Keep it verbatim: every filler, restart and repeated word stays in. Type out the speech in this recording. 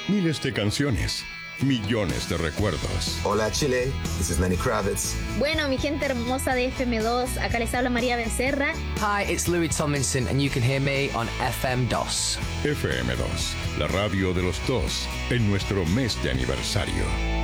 Miles de canciones, millones de recuerdos. Hola Chile, this is Lenny Kravitz. Bueno, mi gente hermosa de F M dos, acá les habla María Becerra. Hi, it's Louis Tomlinson and you can hear me on F M dos. F M dos, la radio de los dos, en nuestro mes de aniversario.